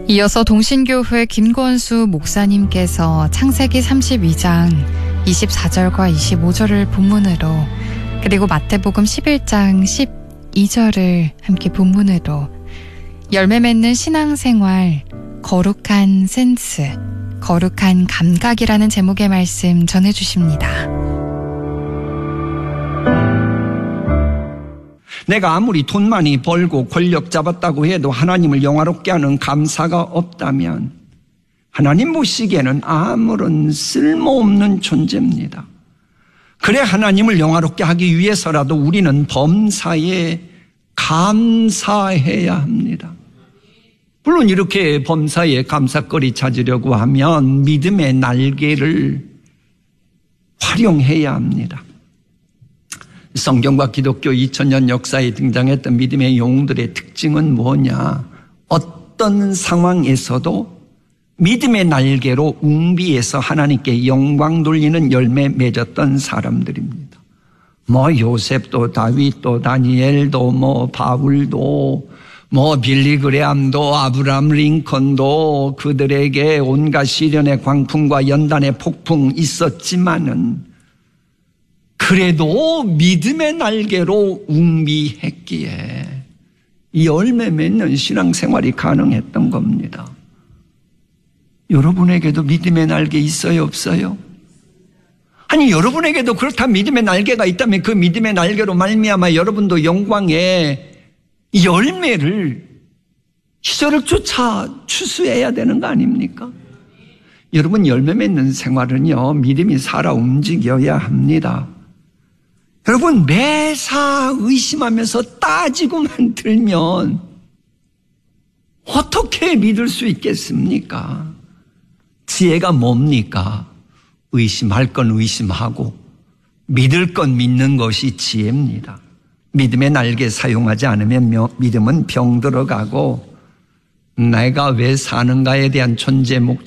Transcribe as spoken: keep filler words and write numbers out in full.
이어서 동신교회 김권수 목사님께서 창세기 삼십이 장 이십사 절과 이십오 절을 본문으로, 그리고 마태복음 십일 장 십이 절을 함께 본문으로 열매 맺는 신앙생활, 거룩한 센스, 거룩한 감각이라는 제목의 말씀 전해주십니다. 내가 아무리 돈 많이 벌고 권력 잡았다고 해도 하나님을 영화롭게 하는 감사가 없다면 하나님 보시기에는 아무런 쓸모없는 존재입니다. 그래 하나님을 영화롭게 하기 위해서라도 우리는 범사에 감사해야 합니다. 물론 이렇게 범사에 감사거리 찾으려고 하면 믿음의 날개를 활용해야 합니다. 성경과 기독교 이천 년 역사에 등장했던 믿음의 영웅들의 특징은 뭐냐? 어떤 상황에서도 믿음의 날개로 웅비에서 하나님께 영광 돌리는 열매 맺었던 사람들입니다. 뭐 요셉도 다윗도 다니엘도 뭐 바울도 뭐 빌리그레암도 아브라함 링컨도 그들에게 온갖 시련의 광풍과 연단의 폭풍 있었지만은 그래도 믿음의 날개로 웅비했기에 열매 맺는 신앙생활이 가능했던 겁니다. 여러분에게도 믿음의 날개 있어요, 없어요? 아니, 여러분에게도 그렇다 믿음의 날개가 있다면 그 믿음의 날개로 말미암아 여러분도 영광의 열매를 희절을 쫓아 추수해야 되는 거 아닙니까? 여러분, 열매 맺는 생활은요, 믿음이 살아 움직여야 합니다. 여러분, 매사 의심하면서 따지고만 들면 어떻게 믿을 수 있겠습니까? 지혜가 뭡니까? 의심할 건 의심하고 믿을 건 믿는 것이 지혜입니다. 믿음의 날개 사용하지 않으면 믿음은 병들어가고 내가 왜 사는가에 대한 존재 목적